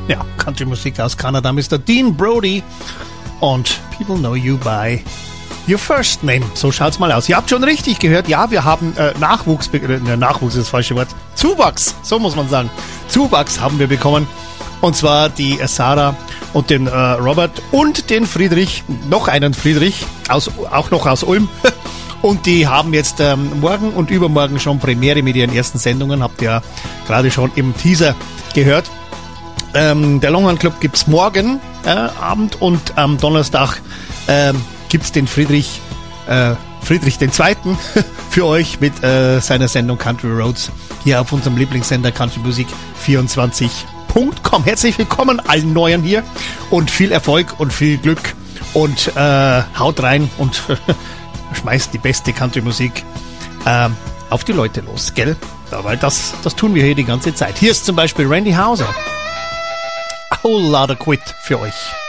Ja, Country-Musik aus Kanada, Mr. Dean Brody und People Know You by Your First Name. So schaut's mal aus. Ihr habt schon richtig gehört, ja, wir haben Nachwuchs ist das falsche Wort. Zuwachs, so muss man sagen. Zuwachs haben wir bekommen. Und zwar die Sarah und den Robert und den Friedrich, noch einen Friedrich, auch noch aus Ulm. Und die haben jetzt morgen und übermorgen schon Premiere mit ihren ersten Sendungen. Habt ihr ja gerade schon im Teaser gehört. Der Longhorn Club gibt's morgen Abend und am Donnerstag gibt's den Friedrich II. Für euch mit seiner Sendung Country Roads hier auf unserem Lieblingssender Country Musik 24.com. Herzlich willkommen allen Neuen hier und viel Erfolg und viel Glück und haut rein und schmeißt die beste Country Musik auf die Leute los, gell? Ja, weil das tun wir hier die ganze Zeit. Hier ist zum Beispiel Randy Houser. A Whole Lotta Quit für euch.